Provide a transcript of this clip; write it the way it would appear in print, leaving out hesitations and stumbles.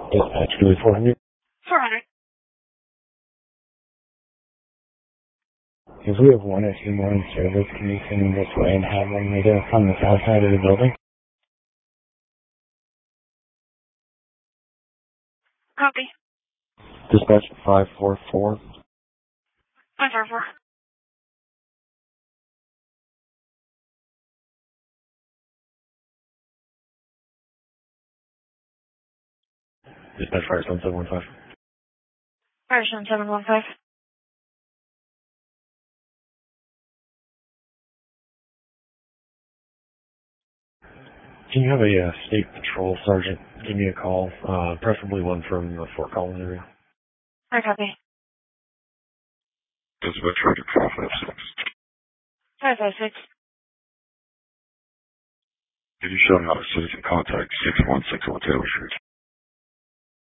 Dispatch, do 400. 400. If we have one issue more in service, can you send this way and have one meet us on the south side of the building? Copy. Dispatch 544. 544. Dispatch Fire 7715. Fire 7715. Can you have a state patrol sergeant give me a call, preferably one from the Fort Collins area? I copy. Dispatch Radio 556. 556. Can you show me how to citizen contact 6161 Taylor Street?